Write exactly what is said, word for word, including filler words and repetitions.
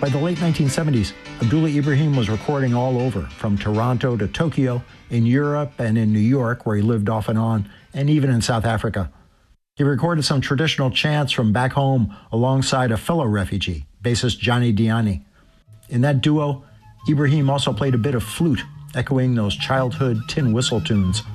By the late nineteen seventies, Abdullah Ibrahim was recording all over, from Toronto to Tokyo, in Europe and in New York, where he lived off and on, and even in South Africa. He recorded some traditional chants from back home alongside a fellow refugee, bassist Johnny Diani. In that duo, Ibrahim also played a bit of flute, echoing those childhood tin whistle tunes.